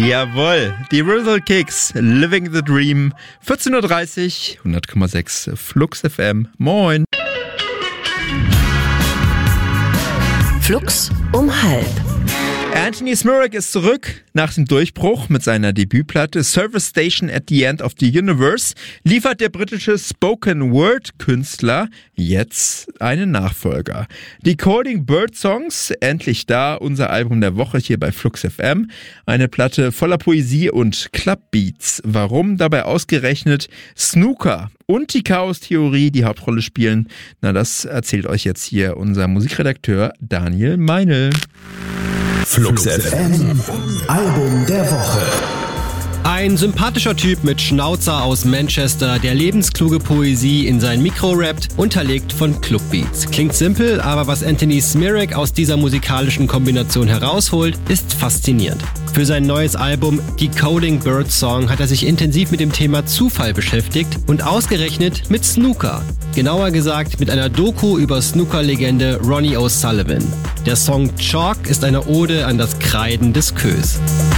Jawohl, die Rhythmical Kicks, Living the Dream, 14.30 Uhr, 100,6 Flux FM. Moin. Flux um 12:30. Anthony Smirak ist zurück nach dem Durchbruch mit seiner Debütplatte Service Station at the End of the Universe. Liefert der britische Spoken-Word-Künstler jetzt einen Nachfolger. Decoding Bird Songs, endlich da, unser Album der Woche hier bei Flux FM. Eine Platte voller Poesie und Clubbeats. Warum dabei ausgerechnet Snooker und die Chaos-Theorie die Hauptrolle spielen? Na, das erzählt euch jetzt hier unser Musikredakteur Daniel Meinl. Flux FM, Album der Woche. Ein sympathischer Typ mit Schnauzer aus Manchester, der lebenskluge Poesie in sein Mikro rappt, unterlegt von Clubbeats. Klingt simpel, aber was Anthony Smirak aus dieser musikalischen Kombination herausholt, ist faszinierend. Für sein neues Album Decoding Bird Song hat er sich intensiv mit dem Thema Zufall beschäftigt und ausgerechnet mit Snooker. Genauer gesagt mit einer Doku über Snooker-Legende Ronnie O'Sullivan. Der Song Chalk ist eine Ode an das Kreiden des Queues.